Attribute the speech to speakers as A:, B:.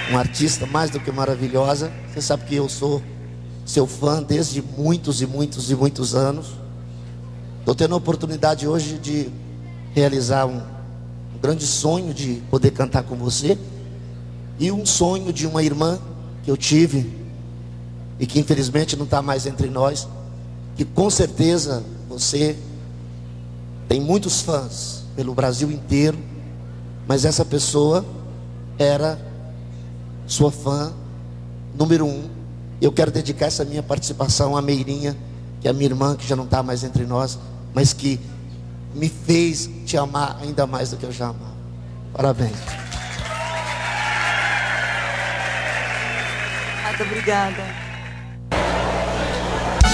A: uma artista mais do que maravilhosa. Você sabe que eu sou seu fã desde muitos e muitos e muitos anos. Estou tendo a oportunidade hoje de realizar um grande sonho de poder cantar com você. E um sonho de uma irmã que eu tive e que infelizmente não está mais entre nós. Que com certeza você tem muitos fãs pelo Brasil inteiro, mas essa pessoa era sua fã número 1. Eu quero dedicar essa minha participação à Meirinha, que é a minha irmã, que já não está mais entre nós, mas que me fez te amar ainda mais do que eu já amava. Parabéns.
B: Muito obrigada.